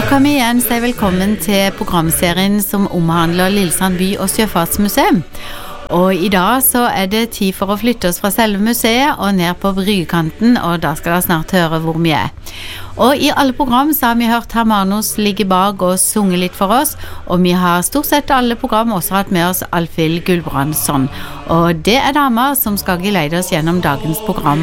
kan vi igjen si velkommen til programserien som omhandler Lillesand by- og sjøfartsmuseum. Og i dag så det tid for å flytte oss fra selve museet og ned på bryggekanten, og da skal dere snart høre hvor vi Og i alle program så har vi hørt Hermanos ligge bak og sunge litt for oss, og vi har stort sett alle program også hatt med oss Alfhild Gulbrandsson. Og det damer som skal geleide oss gjennom dagens program.